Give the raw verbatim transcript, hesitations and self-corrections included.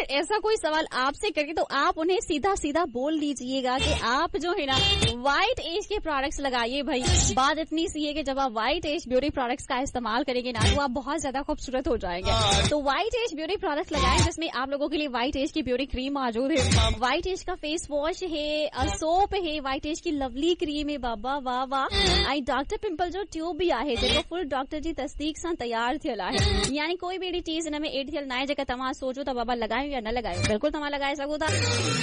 ऐसा कोई सवाल आपसे करके तो आप उन्हें सीधा सीधा बोल दीजिएगा कि आप जो है ना व्हाइट एज के प्रोडक्ट्स लगाइए भाई। बात इतनी सी है कि जब आप व्हाइट एज ब्यूटी प्रोडक्ट्स का इस्तेमाल करेंगे ना तो आप बहुत ज्यादा खूबसूरत हो जाएंगे। तो व्हाइट एज ब्यूटी प्रोडक्ट्स लगाएं जिसमें आप लोगों के लिए व्हाइट एज की ब्यूटी क्रीम मौजूद है, व्हाइट एज का फेस वॉश है, सोप है, व्हाइट एज की लवली क्रीम है, बाबा वाह वाह। आई डॉक्टर पिंपल जो ट्यूब भी आहे जेको फुल डॉक्टर जी तस्दीक सां तैयार थियल आहे। यानी कोई भी चीज हिन में एड थियल न आहे जेका तव्हां सोचो त बाबा लगायो या न लगायो, बिल्कुल तव्हां लगाए सघो था।